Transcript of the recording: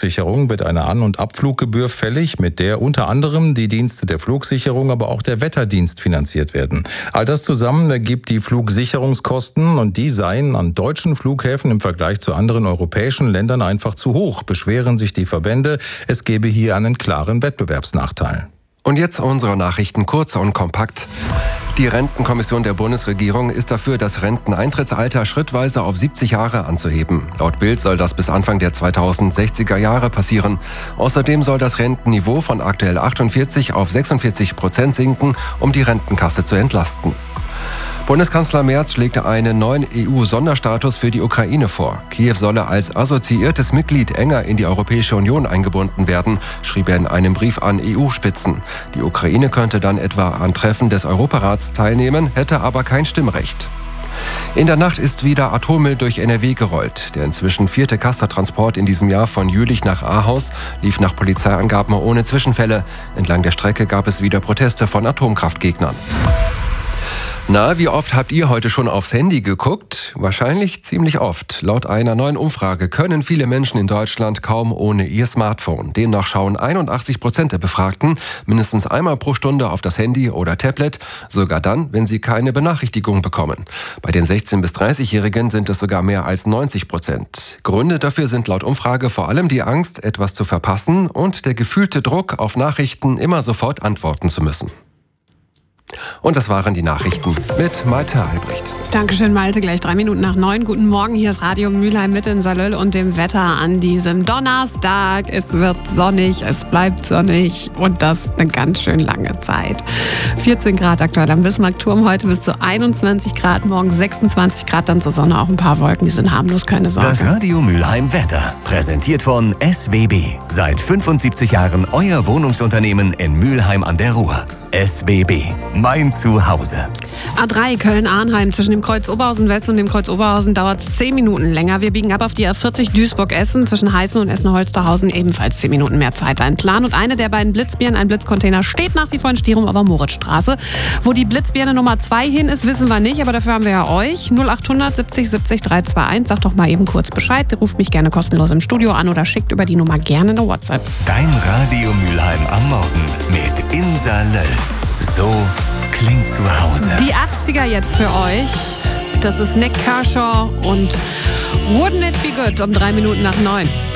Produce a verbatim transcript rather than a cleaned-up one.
Flugsicherung wird eine An- und Abfluggebühr fällig, mit der unter anderem die Dienste der Flugsicherung, aber auch der Wetterdienst finanziert werden. All das zusammen ergibt die Flugsicherungskosten und die seien an deutschen Flughäfen im Vergleich zu anderen europäischen Ländern einfach zu hoch, beschweren sich die Verbände. Es gebe hier einen klaren Wettbewerbsnachteil. Und jetzt unsere Nachrichten kurz und kompakt. Die Rentenkommission der Bundesregierung ist dafür, das Renteneintrittsalter schrittweise auf siebzig Jahre anzuheben. Laut Bild soll das bis Anfang der zweitausendsechziger Jahre passieren. Außerdem soll das Rentenniveau von aktuell achtundvierzig auf sechsundvierzig Prozent sinken, um die Rentenkasse zu entlasten. Bundeskanzler Merz schlägt einen neuen E U-Sonderstatus für die Ukraine vor. Kiew solle als assoziiertes Mitglied enger in die Europäische Union eingebunden werden, schrieb er in einem Brief an E U-Spitzen. Die Ukraine könnte dann etwa an Treffen des Europarats teilnehmen, hätte aber kein Stimmrecht. In der Nacht ist wieder Atommüll durch N R W gerollt. Der inzwischen vierte Castor-Transport in diesem Jahr von Jülich nach Ahaus lief nach Polizeiangaben ohne Zwischenfälle. Entlang der Strecke gab es wieder Proteste von Atomkraftgegnern. Na, wie oft habt ihr heute schon aufs Handy geguckt? Wahrscheinlich ziemlich oft. Laut einer neuen Umfrage können viele Menschen in Deutschland kaum ohne ihr Smartphone. Demnach schauen einundachtzig Prozent der Befragten mindestens einmal pro Stunde auf das Handy oder Tablet, sogar dann, wenn sie keine Benachrichtigung bekommen. Bei den sechzehn- bis dreißigjährigen sind es sogar mehr als neunzig Prozent. Gründe dafür sind laut Umfrage vor allem die Angst, etwas zu verpassen und der gefühlte Druck, auf Nachrichten immer sofort antworten zu müssen. Und das waren die Nachrichten mit Malte Albrecht. Dankeschön, Malte. Gleich drei Minuten nach neun. Guten Morgen, hier ist Radio Mülheim mit in Salöll und dem Wetter an diesem Donnerstag. Es wird sonnig, es bleibt sonnig und das eine ganz schön lange Zeit. vierzehn Grad aktuell am Bismarckturm, heute bis zu einundzwanzig Grad, morgen sechsundzwanzig Grad, dann zur Sonne auch ein paar Wolken, die sind harmlos, keine Sorge. Das Radio Mülheim Wetter, präsentiert von S W B. Seit fünfundsiebzig Jahren euer Wohnungsunternehmen in Mülheim an der Ruhr. S W B, mein Zuhause. A drei Köln-Arnheim, zwischen dem Kreuz Oberhausen-Wels und dem Kreuz Oberhausen dauert es zehn Minuten länger. Wir biegen ab auf die A vierzig Duisburg-Essen, zwischen Heißen und Essen-Holsterhausen ebenfalls zehn Minuten mehr Zeit einplanen. Und eine der beiden Blitzbirnen, ein Blitzcontainer, steht nach wie vor in Stirum auf der Moritzstraße. Wo die Blitzbirne Nummer zwei hin ist, wissen wir nicht, aber dafür haben wir ja euch. null achthundert siebzig siebzig dreihunderteinundzwanzig. Sagt doch mal eben kurz Bescheid. Ruft mich gerne kostenlos im Studio an oder schickt über die Nummer gerne eine WhatsApp. Dein Radio Mülheim am Morgen mit Insa Löll. So klingt zu Hause. Die achtziger jetzt für euch. Das ist Nick Kershaw und Wouldn't It Be Good um drei Minuten nach neun.